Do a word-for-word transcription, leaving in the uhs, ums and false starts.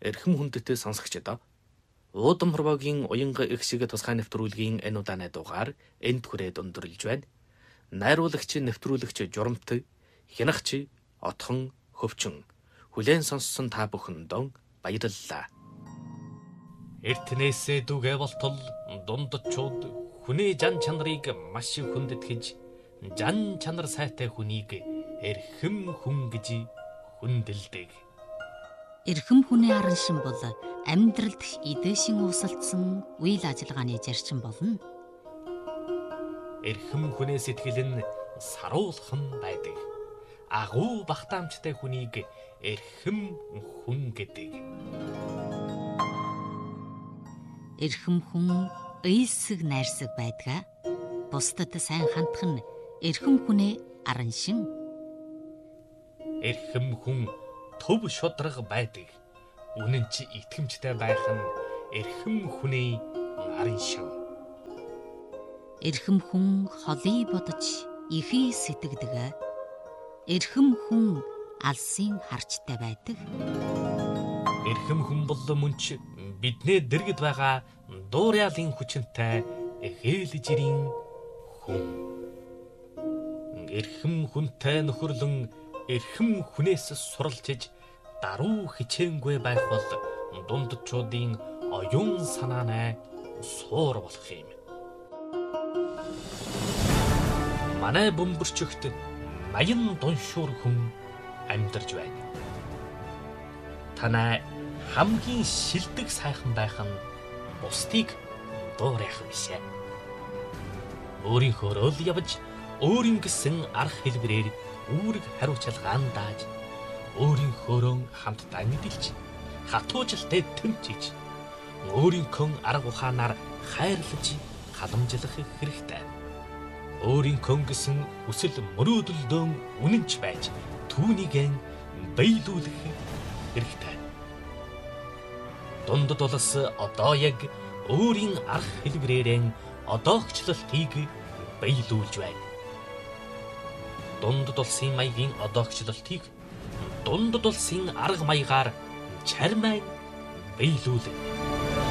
эрхэм хүндэтэй сонсогчдоо уудам хорвоогийн уянга их шиг тусгай нэвтрүүлгийн энэ удааны дугаар энд хүрээд өндөрлж байна. Найруулагч нэвтрүүлэгч журамт хянагч отхон хөвчин хүлээн сонссон та бүхэндээ баярлалаа. Эртнээсээ дүгэ болтол дундчууд хүний жан чанарыг маш их хүндэтгэж жан чанар сайтай хүнийг эрхэм хүн гэж хүндэлдэг. Эрхэм хүний аран шин бол амьдралд эдээшин усалдсан үйл ажиллагааны зарчим болно. Эрхэм хүнээ сэтгэл нь саруулхан байдаг. Агуу багтаамжтай хүнийг эрхэм хүн гэдэг. Эрхэм хүн ыйлсэг найрсаг байдгаа. Бусдад сайн хандах нь эрхэм хүнээ аран шин. Эрхэм хүн төв шудраг байдаг. Үнэн чи итгэмжтэй байх нь эрхэм хүний аран шин. Эрхэм хүн холыг бодож ихий сэтгэдэг. Эрхэм хүн алсын харчтай байдаг. Эрхэм хүн бол мөнч биднээ дэргэд байгаа дуурайлын хүчинтэй эхээлжирийн хүн. Эрхэм хүнтэй нөхөрлөн эрхэм хүнээс суралцж даруй хичээнгүй байх бол дундчуудын оюун санаанай суур болох юм. Манай бөмбөрчөгт наян дуншуур хүн амьдарч байна. Танай хамгийн шилдэг сайхан байх нь бусдыг дуурайх бишээ. Өөрийнхөө л явж өөрийн гэсэн арга хэлбэрээр үүрэг хариуцлагаан дааж өөрийнхөөрөө хамтдаа мэдэлж хатуужлтай тэмцэж өөрийнхөө арга ухаанаар хайрлаж халамжлах хэрэгтэй. Өөрийнхөө гэсэн хүсэл мөрөөдөлдөө үнэнч байж түүнийг биелүүлэх хэрэгтэй. Дундад улс одоо яг өөрийн арга хэлбэрээр одоогчлолтыг биелүүлж байна. Дундад улсын маягийн одоогчлолтыг дундад улсын арга маягаар чармай биелүүлнэ.